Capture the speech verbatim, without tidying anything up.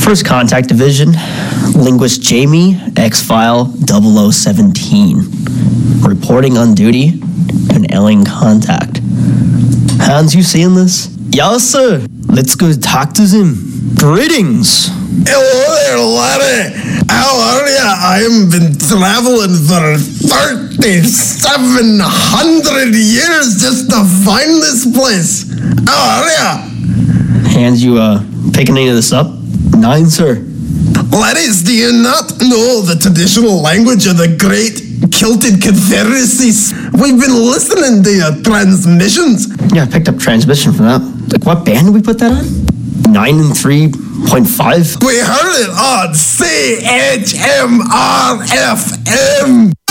First Contact Division, Linguist Jamie, X-File double oh seventeen, reporting on duty to an alien contact. Hans, you seeing this? Yes, sir. Let's go talk to them. Greetings. Hello there, laddie. How are ya? I've been traveling for thirty-seven hundred years just to find this place. How are ya? Hans, you uh, picking any of this up? Nine, sir. Laddies, do you not know the traditional language of the great Celtic Confederacies? We've been listening to your transmissions. Yeah, I picked up transmission from that. Like, what band did we put that on? Nine and three point five? We heard it on C H M R F M.